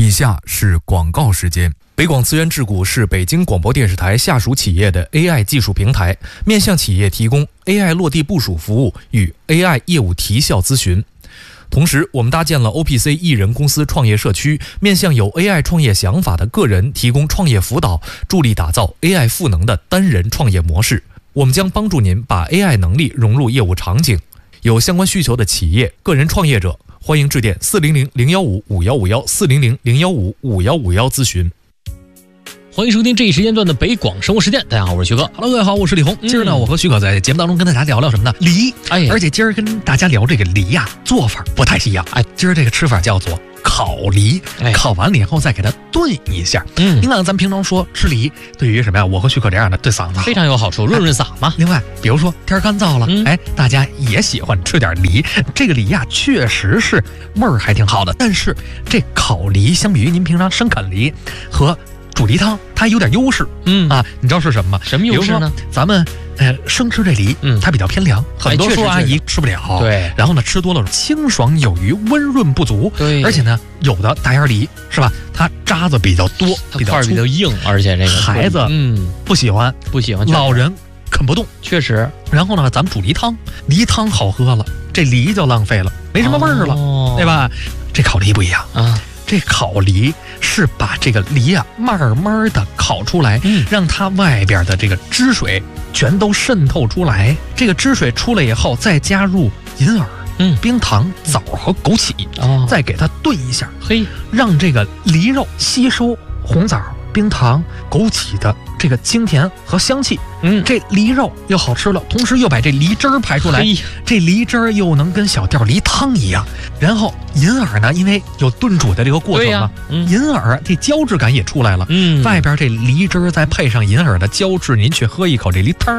以下是广告时间。北广资源智谷是北京广播电视台下属企业的 AI 技术平台，面向企业提供 AI 落地部署服务与 AI 业务提效咨询。同时，我们搭建了 OPC 艺人公司创业社区，面向有 AI 创业想法的个人提供创业辅导，助力打造 AI 赋能的单人创业模式。我们将帮助您把 AI 能力融入业务场景。有相关需求的企业、个人创业者，欢迎致电400-015-5151 400-015-5151咨询。 欢迎收听这一时间段的北广生活实践。大家好，我是徐哥。 Hello， 各位好，我是李红。今儿呢，我和徐哥在节目当中跟大家聊聊什么呢？梨。而且今儿跟大家聊这个梨呀，做法不太一样。今儿这个吃法叫做烤梨。烤完了以后再给它炖一下。你看咱们平常说吃梨，对于什么呀？我和徐哥这样的对嗓子非常有好处，润润嗓嘛。 另外，比如说天干燥了，大家也喜欢吃点梨。这个梨呀，确实是味儿还挺好的。但是这烤梨相比于您平常生啃梨和煮梨汤，它有点优势。你知道是什么吗？ 什么优势呢？ 比如说咱们生吃这梨，它比较偏凉，很多叔阿姨吃不了。 对， 然后呢，吃多了清爽有余，温润不足。 对， 而且呢，有的大芽梨是吧？它渣子比较多， 比较硬，而且这个孩子不喜欢，老人啃不动， 确实。 然后呢，咱们煮梨汤，梨汤好喝了，这梨就浪费了，没什么味儿了，对吧？这烤梨不一样啊。这烤梨是把这个梨啊慢慢的烤出来，让它外边的这个汁水全都渗透出来。这个汁水出来以后，再加入银耳、冰糖、枣和枸杞，再给它炖一下，让这个梨肉吸收红枣、冰糖、枸杞的这个清甜和香气。这梨肉又好吃了，同时又把这梨汁儿排出来，这梨汁儿又能跟小吊梨汤一样。然后银耳呢，因为有炖煮的这个过程嘛，银耳这胶质感也出来了。外边这梨汁儿再配上银耳的胶质，您去喝一口这梨汤，